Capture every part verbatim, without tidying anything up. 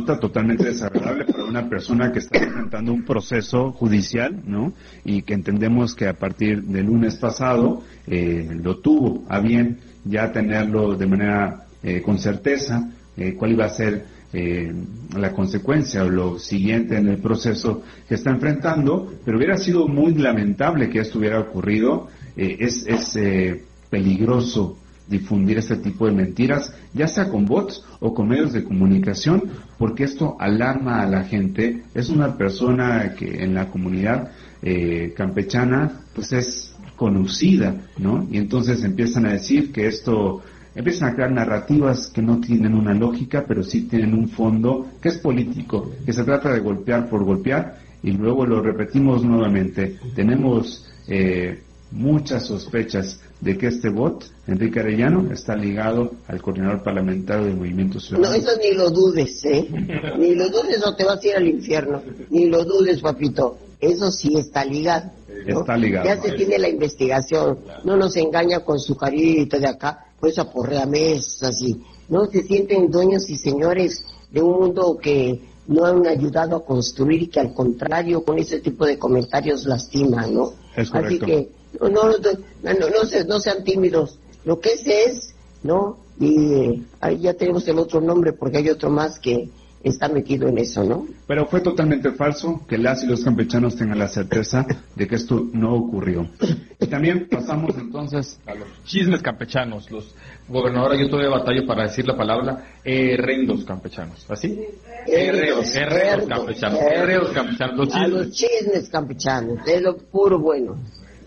nota totalmente desagradable para una persona que está enfrentando un proceso judicial, ¿no? Y que entendemos que a partir del lunes pasado eh, lo tuvo a bien ya tenerlo de manera eh, con certeza, eh, cuál iba a ser eh, la consecuencia o lo siguiente en el proceso que está enfrentando, pero hubiera sido muy lamentable que esto hubiera ocurrido. Eh, es es eh, peligroso difundir este tipo de mentiras, ya sea con bots o con medios de comunicación, porque esto alarma a la gente. Es una persona que en la comunidad eh, campechana pues es conocida, ¿no? Y entonces empiezan a decir que esto, empiezan a crear narrativas que no tienen una lógica, pero sí tienen un fondo que es político, que se trata de golpear por golpear, y luego lo repetimos nuevamente. Tenemos eh, muchas sospechas de que este bot, Enrique Arellano, está ligado al coordinador parlamentario del Movimiento Ciudadano. No, eso ni lo dudes, ¿eh? Ni lo dudes o te vas a ir al infierno. Ni lo dudes, papito. Eso sí está ligado, ¿no? Está ligado. Ya se tiene la investigación. No nos engaña con su carita de acá, pues aporrea mesas y no se sienten dueños y señores de un mundo que no han ayudado a construir y que al contrario con ese tipo de comentarios lastiman, ¿no? Es correcto. Así que no, no, no, no, no, se, no sean tímidos. Lo que es es, ¿no? Y eh, ahí ya tenemos el otro nombre porque hay otro más que está metido en eso, ¿no? Pero fue totalmente falso que las y los campechanos tengan la certeza de que esto no ocurrió. Y también pasamos entonces a los chismes campechanos. Los gobernadores, yo todavía batallo para decir la palabra herrendos campechanos, ¿así? Herreos, herreos campechanos, herreos campechanos, los chismes. A los chismes campechanos, es lo puro bueno.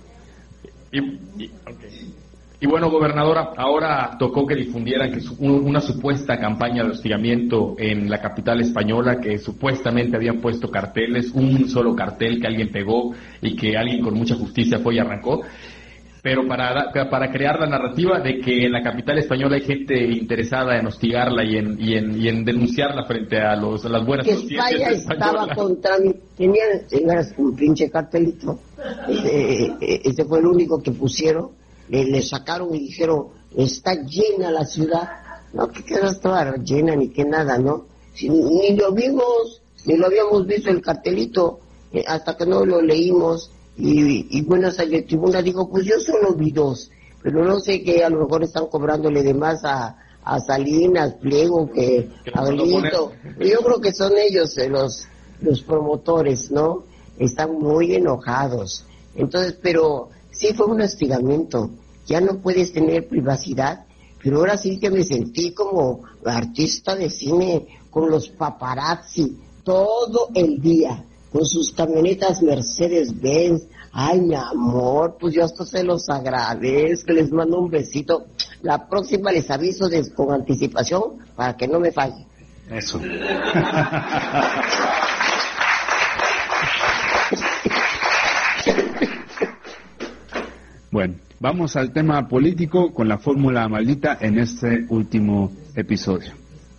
Y, y, okay. y bueno, gobernadora, ahora tocó que difundieran que su, una supuesta campaña de hostigamiento en la capital española, que supuestamente habían puesto carteles, un solo cartel que alguien pegó y que alguien con mucha justicia fue y arrancó, pero para para crear la narrativa de que en la capital española hay gente interesada en hostigarla y en y en, y en denunciarla frente a los a las buenas que España estaba contra mí. Tenían un pinche cartelito. Ese, ese fue el único que pusieron. Le, le sacaron y dijeron, está llena la ciudad. No, que queda toda llena ni que nada, ¿no? Si, ni lo vimos, ni lo habíamos visto el cartelito, eh, hasta que no lo leímos. Y, y bueno, hasta la tribuna digo, pues yo solo vi dos, pero no sé que a lo mejor están cobrándole de más a, a Salinas, Pliego, que a Glito. Yo creo que son ellos eh, los, los promotores, ¿no? Están muy enojados. Entonces, pero sí fue un hostigamiento. Ya no puedes tener privacidad, pero ahora sí que me sentí como artista de cine con los paparazzi todo el día, con sus camionetas Mercedes-Benz. Ay, mi amor, pues yo hasta se los agradezco, les mando un besito. La próxima les aviso de, con anticipación para que no me falle. Eso. Bueno, vamos al tema político con la fórmula maldita en este último episodio.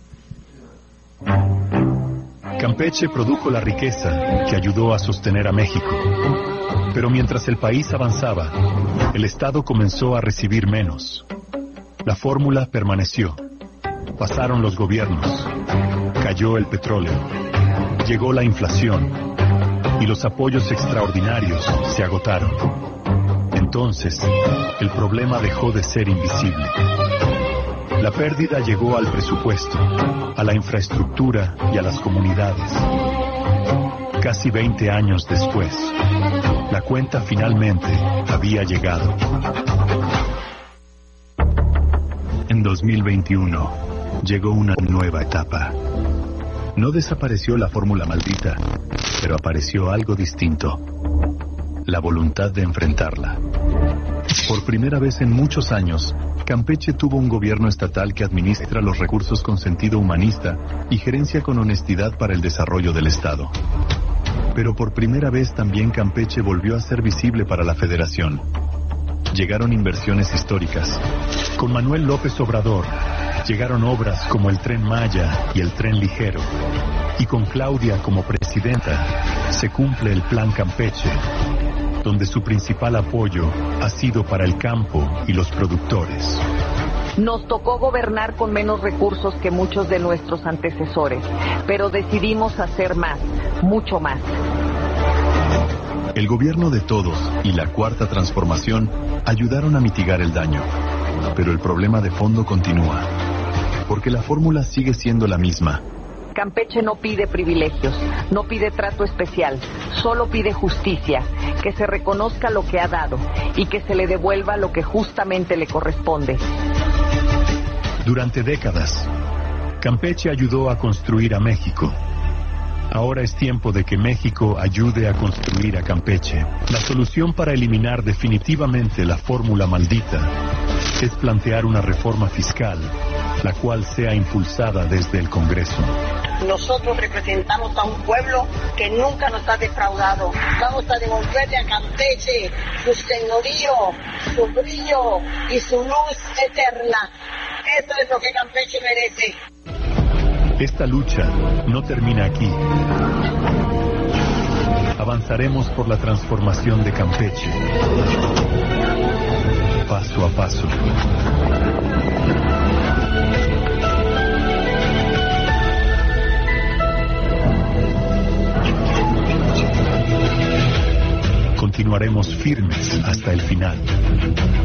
Campeche produjo la riqueza que ayudó a sostener a México. Pero mientras el país avanzaba, el Estado comenzó a recibir menos. La fórmula permaneció. Pasaron los gobiernos. Cayó el petróleo. Llegó la inflación. Y los apoyos extraordinarios se agotaron. Entonces, el problema dejó de ser invisible. La pérdida llegó al presupuesto, a la infraestructura y a las comunidades. Casi veinte años después, la cuenta finalmente había llegado. En dos mil veintiuno, llegó una nueva etapa. No desapareció la fórmula maldita, pero apareció algo distinto. La voluntad de enfrentarla. Por primera vez en muchos años, Campeche tuvo un gobierno estatal que administra los recursos con sentido humanista y gerencia con honestidad para el desarrollo del Estado. Pero por primera vez también Campeche volvió a ser visible para la Federación. Llegaron inversiones históricas. Con Manuel López Obrador, llegaron obras como el Tren Maya y el Tren Ligero. Y con Claudia como presidenta, se cumple el Plan Campeche, donde su principal apoyo ha sido para el campo y los productores. Nos tocó gobernar con menos recursos que muchos de nuestros antecesores, pero decidimos hacer más, mucho más. El gobierno de todos y la Cuarta Transformación ayudaron a mitigar el daño, pero el problema de fondo continúa, porque la fórmula sigue siendo la misma. Campeche no pide privilegios, no pide trato especial, solo pide justicia, que se reconozca lo que ha dado y que se le devuelva lo que justamente le corresponde. Durante décadas, Campeche ayudó a construir a México. Ahora es tiempo de que México ayude a construir a Campeche. La solución para eliminar definitivamente la fórmula maldita es plantear una reforma fiscal, la cual sea impulsada desde el Congreso. Nosotros representamos a un pueblo que nunca nos ha defraudado. Vamos a devolverle a Campeche su señorío, su brillo y su luz eterna. Eso es lo que Campeche merece. Esta lucha no termina aquí. Avanzaremos por la transformación de Campeche, paso a paso. Continuaremos firmes hasta el final.